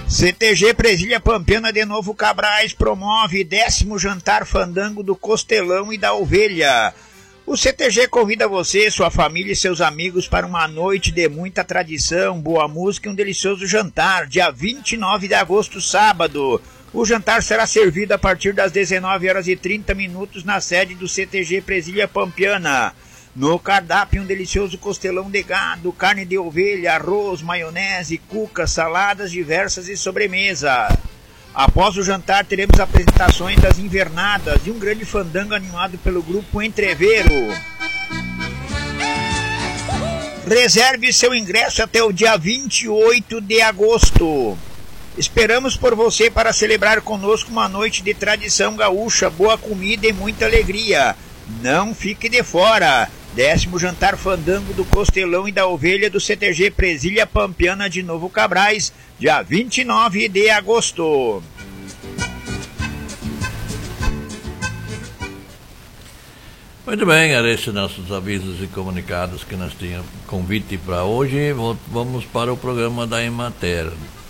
CTG Presília Pampiana de Novo Cabrais promove 10º jantar fandango do Costelão e da Ovelha. O CTG convida você, sua família e seus amigos para uma noite de muita tradição, boa música e um delicioso jantar, dia 29 de agosto, sábado. O jantar será servido a partir das 19h30 na sede do CTG Presília Pampiana. No cardápio, um delicioso costelão de gado, carne de ovelha, arroz, maionese, cuca, saladas diversas e sobremesa. Após o jantar, teremos apresentações das invernadas e um grande fandango animado pelo grupo Entreveiro. Reserve seu ingresso até o dia 28 de agosto. Esperamos por você para celebrar conosco uma noite de tradição gaúcha, boa comida e muita alegria. Não fique de fora. 10º jantar fandango do Costelão e da Ovelha do CTG Presília Pampiana de Novo Cabrais, dia 29 de agosto. Muito bem, eram esses nossos avisos e comunicados que nós tínhamos convite para hoje. Vamos para o programa da Emater.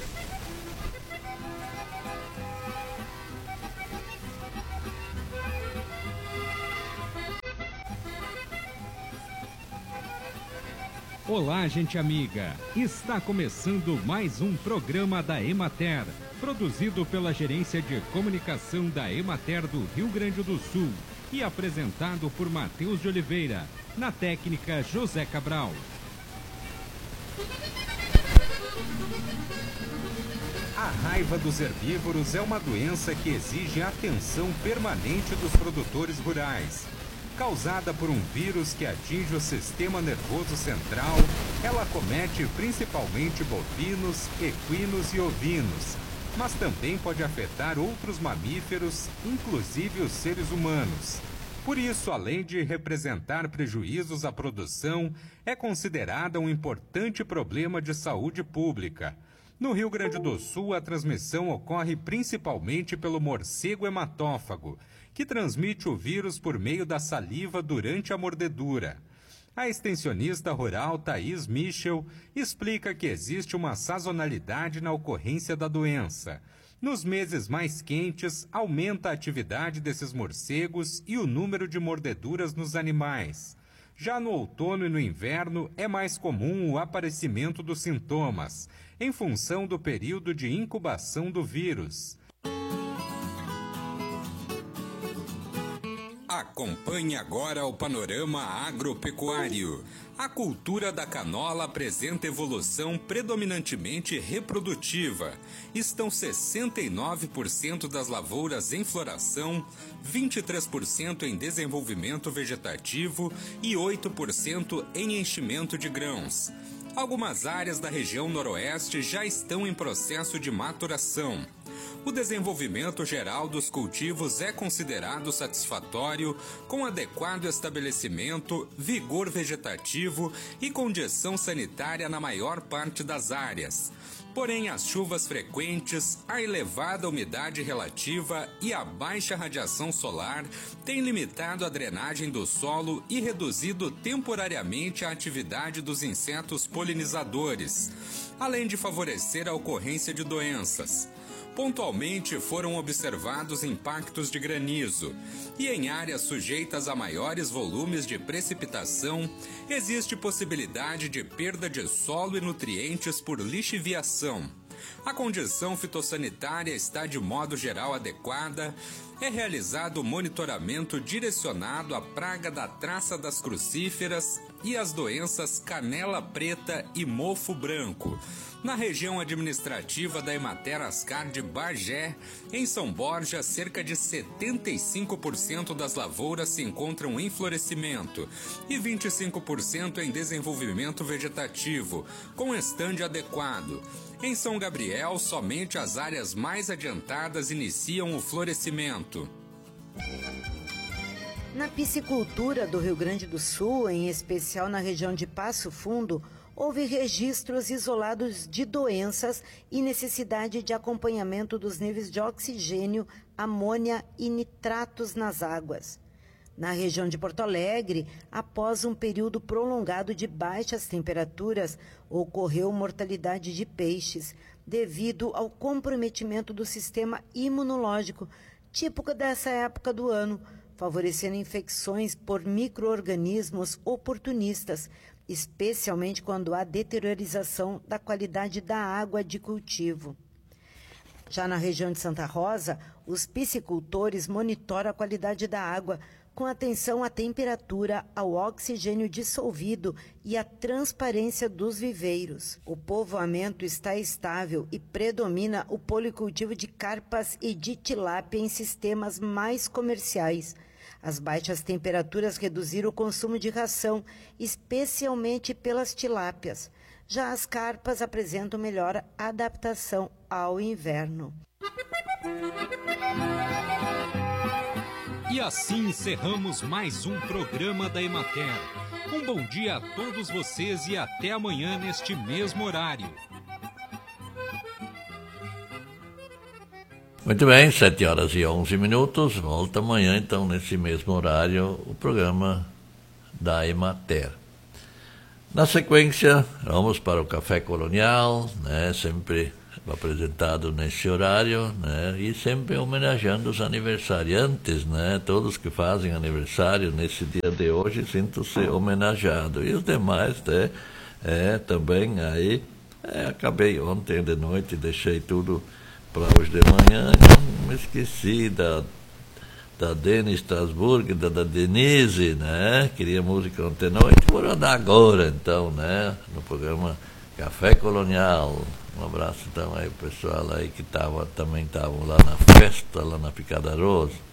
Olá, gente amiga! Está começando mais um programa da Emater, produzido pela Gerência de Comunicação da Emater do Rio Grande do Sul e apresentado por Matheus de Oliveira, na técnica José Cabral. A raiva dos herbívoros é uma doença que exige atenção permanente dos produtores rurais. Causada por um vírus que atinge o sistema nervoso central, ela acomete principalmente bovinos, equinos e ovinos, mas também pode afetar outros mamíferos, inclusive os seres humanos. Por isso, além de representar prejuízos à produção, é considerada um importante problema de saúde pública. No Rio Grande do Sul, a transmissão ocorre principalmente pelo morcego hematófago, que transmite o vírus por meio da saliva durante a mordedura. A extensionista rural Thaís Michel explica que existe uma sazonalidade na ocorrência da doença. Nos meses mais quentes, aumenta a atividade desses morcegos e o número de mordeduras nos animais. Já no outono e no inverno, é mais comum o aparecimento dos sintomas, em função do período de incubação do vírus. Acompanhe agora o panorama agropecuário. A cultura da canola apresenta evolução predominantemente reprodutiva. Estão 69% das lavouras em floração, 23% em desenvolvimento vegetativo e 8% em enchimento de grãos. Algumas áreas da região noroeste já estão em processo de maturação. O desenvolvimento geral dos cultivos é considerado satisfatório, com adequado estabelecimento, vigor vegetativo e condição sanitária na maior parte das áreas. Porém, as chuvas frequentes, a elevada umidade relativa e a baixa radiação solar têm limitado a drenagem do solo e reduzido temporariamente a atividade dos insetos polinizadores, além de favorecer a ocorrência de doenças. Pontualmente foram observados impactos de granizo, e em áreas sujeitas a maiores volumes de precipitação, existe possibilidade de perda de solo e nutrientes por lixiviação. A condição fitossanitária está de modo geral adequada. É realizado monitoramento direcionado à praga da traça das crucíferas e às doenças canela preta e mofo branco. Na região administrativa da Emater Ascar de Bagé, em São Borja, cerca de 75% das lavouras se encontram em florescimento e 25% em desenvolvimento vegetativo, com estande adequado. Em São Gabriel, somente as áreas mais adiantadas iniciam o florescimento. Na piscicultura do Rio Grande do Sul, em especial na região de Passo Fundo, houve registros isolados de doenças e necessidade de acompanhamento dos níveis de oxigênio, amônia e nitratos nas águas. Na região de Porto Alegre, após um período prolongado de baixas temperaturas, ocorreu mortalidade de peixes, devido ao comprometimento do sistema imunológico, típico dessa época do ano, favorecendo infecções por micro-organismos oportunistas, especialmente quando há deteriorização da qualidade da água de cultivo. Já na região de Santa Rosa, os piscicultores monitoram a qualidade da água, com atenção à temperatura, ao oxigênio dissolvido e à transparência dos viveiros. O povoamento está estável e predomina o policultivo de carpas e de tilápia em sistemas mais comerciais. As baixas temperaturas reduziram o consumo de ração, especialmente pelas tilápias. Já as carpas apresentam melhor adaptação ao inverno. E assim encerramos mais um programa da Emater. Um bom dia a todos vocês e até amanhã neste mesmo horário. Muito bem, 7h11. Volta amanhã, então, nesse mesmo horário, o programa da Emater. Na sequência, vamos para o Café Colonial, né, sempre apresentado nesse horário, né, e sempre homenageando os aniversariantes, né, todos que fazem aniversário nesse dia de hoje, sinto-se homenageado. E os demais, né, também aí, acabei ontem de noite, deixei tudo para hoje de manhã, me esqueci da Denise Strasburg, da Denise, né? Queria música ontem à noite, vou rodar agora, então, né? No programa Café Colonial. Um abraço, então, aí, o pessoal aí que também estavam lá na festa, lá na Picada Rosa.